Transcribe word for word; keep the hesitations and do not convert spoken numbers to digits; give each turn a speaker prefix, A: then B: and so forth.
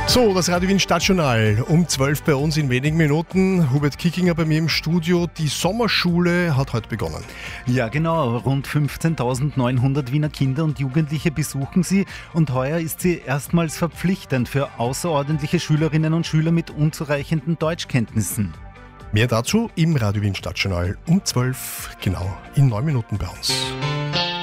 A: So, das Radio Wien Stadtjournal um zwölf bei uns in wenigen Minuten. Hubert Kickinger bei mir im Studio. Die Sommerschule hat heute begonnen.
B: Ja, genau. Rund fünfzehntausendneunhundert Wiener Kinder und Jugendliche besuchen sie. Und heuer ist sie erstmals verpflichtend für außerordentliche Schülerinnen und Schüler mit unzureichenden Deutschkenntnissen.
A: Mehr dazu im Radio Wien Stadtjournal um zwölf, genau in neun Minuten bei uns.